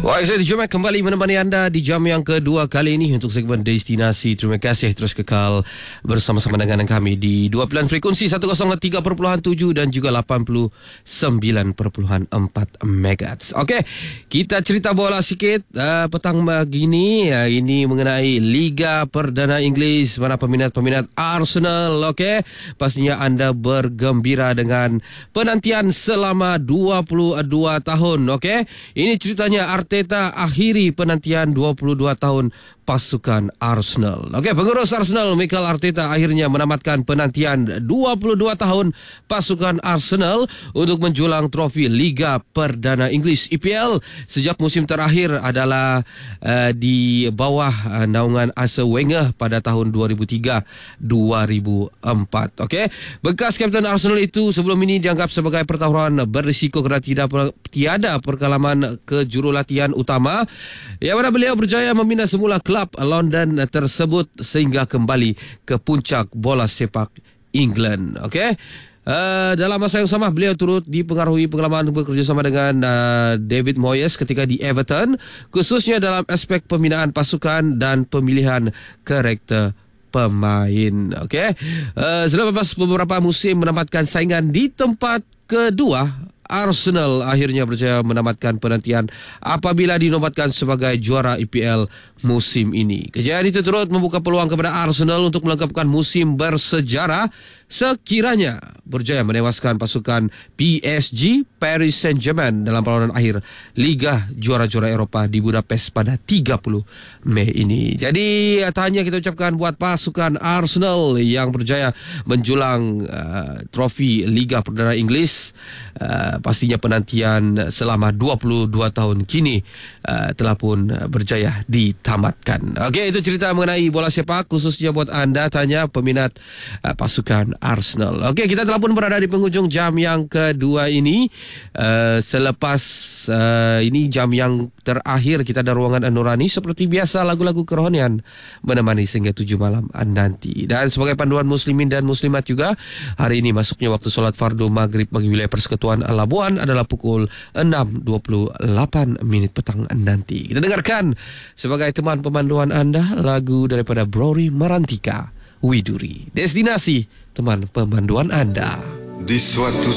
Baik, saya Jumat kembali menemani anda di jam yang kedua kali ini untuk segmen Destinasi. Terima kasih terus kekal bersama-sama dengan kami di dua pilihan frekuensi 103.7 dan juga 89.4 MHz. Okey, kita cerita bola sikit petang pagi ini. Ini mengenai Liga Perdana Inggeris. Mana peminat-peminat Arsenal, okey? Pastinya anda bergembira dengan penantian selama 22 tahun, okey? Ini ceritanya Arteta akhiri penantian 22 tahun pasukan Arsenal. Okey, pengurus Arsenal Mikel Arteta akhirnya menamatkan penantian 22 tahun pasukan Arsenal untuk menjulang trofi Liga Perdana Inggeris EPL sejak musim terakhir adalah di bawah naungan Arsene Wenger pada tahun 2003-2004. Okey, bekas kapten Arsenal itu sebelum ini dianggap sebagai pertaruhan berisiko kerana tiada perkalaman ke jurulatihan utama, yang mana beliau berjaya membina semula klub London tersebut sehingga kembali ke puncak bola sepak England. Okey. Dalam masa yang sama beliau turut dipengaruhi pengalaman bekerjasama dengan David Moyes ketika di Everton, khususnya dalam aspek pembinaan pasukan dan pemilihan karakter pemain. Okey. Selepas beberapa musim menamatkan saingan di tempat kedua, Arsenal akhirnya berjaya menamatkan penantian apabila dinobatkan sebagai juara EPL musim ini. Kejayaan itu turut membuka peluang kepada Arsenal untuk melengkapkan musim bersejarah sekiranya berjaya menewaskan pasukan PSG Paris Saint-Germain dalam perlawanan akhir Liga Juara-Juara Eropah di Budapest pada 30 Mei ini. Jadi tanya kita ucapkan buat pasukan Arsenal yang berjaya menjulang trofi Liga Perdana Inggeris. Pastinya penantian selama 22 tahun kini telah pun berjaya ditamatkan. Okey, itu cerita mengenai bola sepak khususnya buat anda tanya peminat pasukan Arsenal. Okey, kita telah pun berada di penghujung jam yang kedua ini. Selepas ini jam yang terakhir kita ada ruangan Nurani seperti biasa, lagu-lagu kerohanian menemani sehingga 7 malam nanti. Dan sebagai panduan muslimin dan muslimat juga, hari ini masuknya waktu solat fardu maghrib bagi wilayah Persekutuan Labuan adalah pukul 6.28 petang nanti. Kita dengarkan sebagai teman pemanduan anda lagu daripada Brori Marantika, Widuri. Destinasi teman pemanduan anda. Di suatu